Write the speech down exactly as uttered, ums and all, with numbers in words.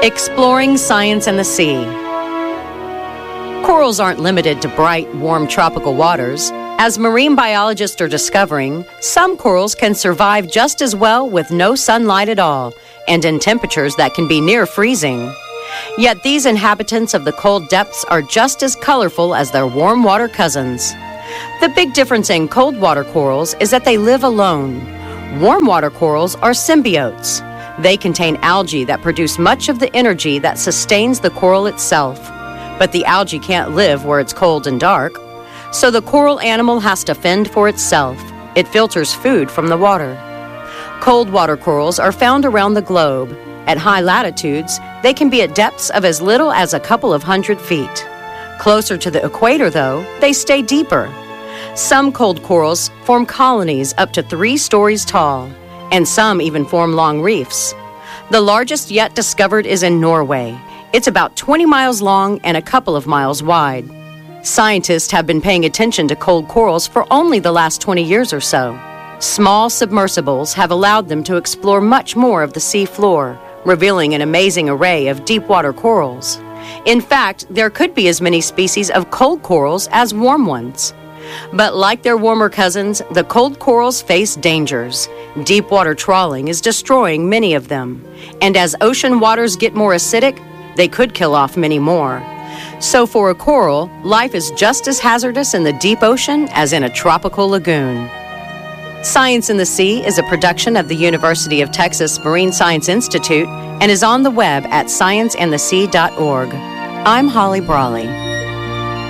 Exploring science in the sea. Corals aren't limited to bright, warm tropical waters. As marine biologists are discovering, some corals can survive just as well with no sunlight at all, and in temperatures that can be near freezing. Yet these inhabitants of the cold depths are just as colorful as their warm water cousins. The big difference in cold water corals is that they live alone. Warm water corals are symbiotes. They contain algae that produce much of the energy that sustains the coral itself. But the algae can't live where it's cold and dark. So the coral animal has to fend for itself. It filters food from the water. Cold water corals are found around the globe. At high latitudes, they can be at depths of as little as a couple of hundred feet. Closer to the equator, though, they stay deeper. Some cold corals form colonies up to three stories tall, and some even form long reefs. The largest yet discovered is in Norway. It's about twenty miles long and a couple of miles wide. Scientists have been paying attention to cold corals for only the last twenty years or so. Small submersibles have allowed them to explore much more of the sea floor, revealing an amazing array of deep water corals. In fact, there could be as many species of cold corals as warm ones. But like their warmer cousins, the cold corals face dangers. Deep water trawling is destroying many of them. And as ocean waters get more acidic, they could kill off many more. So for a coral, life is just as hazardous in the deep ocean as in a tropical lagoon. Science in the Sea is a production of the University of Texas Marine Science Institute and is on the web at science in the sea dot org. I'm Holly Brawley.